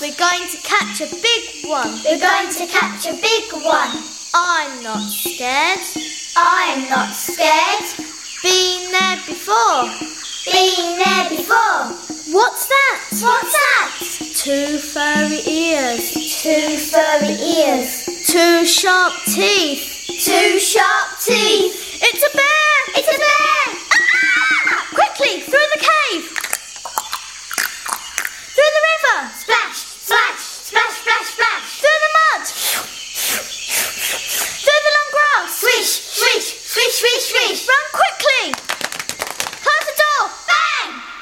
we're going to catch a big one. We're going to catch a big one. I'm not scared. I'm not scared. Been there before. Been there before. What's that? What's that? 2 furry ears. 2 furry ears. 2 sharp teeth. 2